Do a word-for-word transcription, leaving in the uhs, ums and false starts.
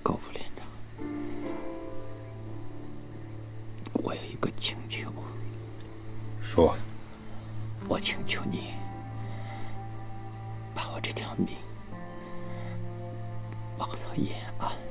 高副连长，我有一个请求。 说。 我请求你把我这条命保到延安。